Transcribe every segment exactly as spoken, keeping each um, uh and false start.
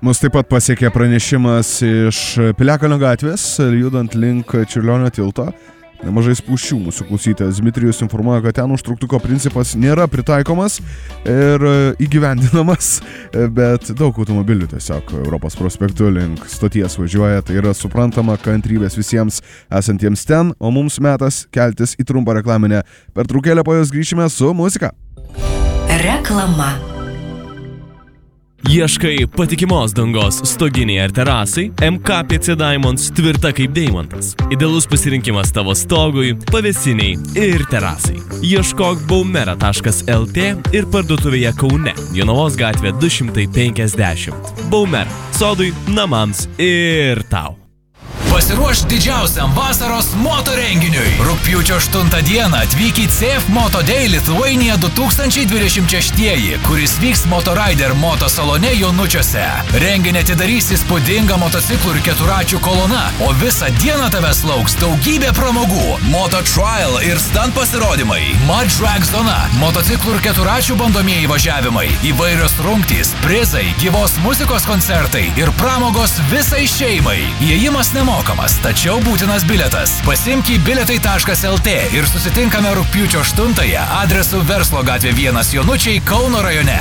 Mus taip pat pasiekė pranešimas iš Piliakalnio gatvės, judant link Čiurlionio tilto. Nemažai spūsčių mūsų klausytojas Dmitrijus informuoja, kad ten užtruktuko principas nėra pritaikomas ir įgyvendinamas, bet daug automobilių tiesiog Europos prospektu link stoties važiuoja, tai yra suprantama, kantrybės visiems esantiems ten, o mums metas keltis į trumpą reklaminę pertraukėlę, po jos grįšime su muzika. Reklama. Ieškai patikimos dangos stoginiai ar terasai? M K P C Diamonds tvirta kaip deimantas. Idealus pasirinkimas tavo stogui, pavėsiniai ir terasai. Ieškok baumera taškas el tė ir parduotuvėje Kaune, Jonavos gatvė du šimtai penkiasdešimt. Baumera. Sodui, namams ir tau. Pasiruoš didžiausiam vasaros moto renginiui. Rugpjūčio aštuntą dieną atvyk į C F Moto Day Lithuania du tūkstančiai dvidešimt šeši, kuris vyks Motorider moto salone Jonučiuose. Renginį atidarys įspūdinga motociklų ir keturačių kolona, o visą dieną tavęs lauks daugybė pramogų. Moto Trial ir stand pasirodymai. Mud Drag zona, motociklų ir keturačių bandomieji važiavimai, įvairios rungtys, prizai, gyvos muzikos koncertai ir pramogos visai šeimai. Įėjimas nemokamas. Tačiau būtinas bilietas. Pasiimk į biletai taškas el tė ir susitinkame rugpjūčio aštuntąją adresu Verslo gatvė vienas Jonučiai, Kauno rajone.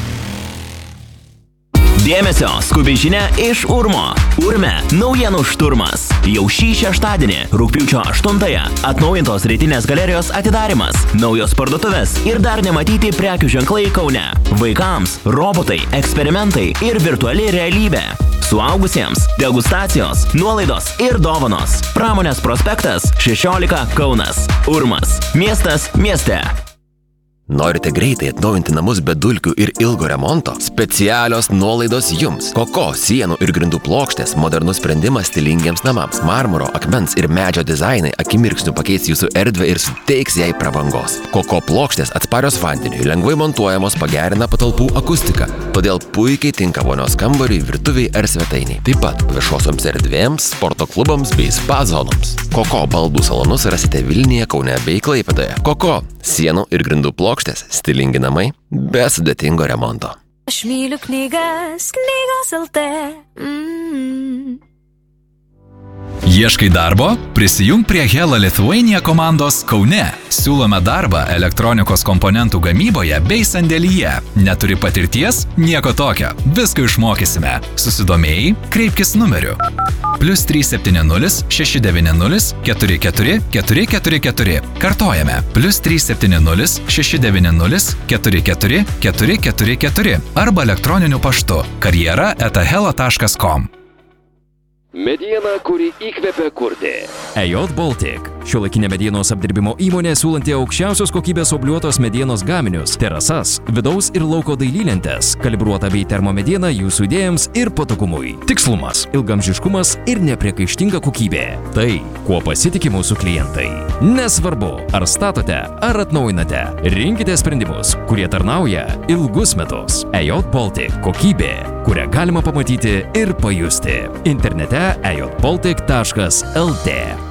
Dėmesio, skubi žinia iš Urmo. Urme, naujienų šturmas. Jau šį šeštadienį, rugpjūčio aštuntąją, atnaujintos rytinės galerijos atidarymas, naujos parduotuvės ir dar nematyti prekių ženklai Kaune. Vaikams, robotai, eksperimentai ir virtuali realybė. Suaugusiems, degustacijos, nuolaidos ir dovanos. Pramonės prospektas šešiolika Kaunas. Urmas. Miestas mieste. Norite greitai atnaujinti namus be dulkių ir ilgo remonto? Specialios nuolaidos jums. Koko sienų ir grindų plokštės modernus sprendimas stilingiems namams. Marmuro, akmens ir medžio dizainai akimirksniu pakeis jūsų erdvę ir suteiks jai prabangos. Koko plokštės atsparios vandeniui, lengvai montuojamos, pagerina patalpų akustiką. Todėl puikiai tinka vonios kambariui, virtuviai ar svetainiai. Taip pat viešosioms erdvėms, sporto klubams bei spa zonoms. Koko baldų salonus rasite Vilniuje, Kaune bei Klaipėdoje. Koko sienų ir grindų plokštės, stilingi namai be sudėtingo remonto. Aš myliu knygas, knygos el tė. Mm. Ieškai darbo? Prisijung prie Hella Lithuania komandos Kaune. Siūlome darbą elektronikos komponentų gamyboje bei sandėlyje. Neturi patirties? Nieko tokio. Viską išmokysime. Susidomėjai? Kreipkis numeriu. Plius trys septyni nulis šeši devyni nulis keturi keturi keturi keturi keturi. Kartojame. Plius trys septyni nulis šeši devyni nulis keturi keturi keturi keturi keturi. Arba elektroniniu paštu karjera eta hella taškas kom. Mediena, kuri įkvepia kurti. E J Baltic. Šiuolaikinė medienos apdirbimo įmonė siūlanti aukščiausios kokybės obliuotos medienos gaminius, terasas, vidaus ir lauko dailylentes, kalibruota bei termomediena jūsų idėjams ir patogumui. Tikslumas, ilgamžiškumas ir nepriekaištinga kokybė. Tai, kuo pasitikė mūsų klientai. Nesvarbu, ar statote, ar atnaujinate, rinkite sprendimus, kurie tarnauja ilgus metus. E J Baltic kokybė, kurią galima pamatyti ir pajusti. Internete e j baltic taškas el tė.